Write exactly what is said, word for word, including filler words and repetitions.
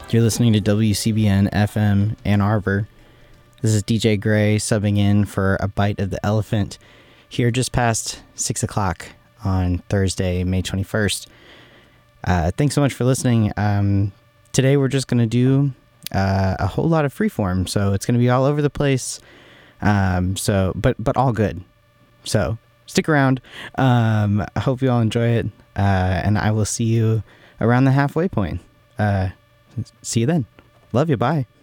You're listening to W C B N F M Ann Arbor. This is D J Gray subbing in for A Bite of the Elephant here just past six o'clock on Thursday, May twenty-first. Uh, thanks so much for listening. Um, today we're just going to do uh, a whole lot of freeform, so it's going to be all over the place, um, so but but all good. So stick around. Um, I hope you all enjoy it, uh, and I will see you around the halfway point. Uh, see you then. Love you. Bye.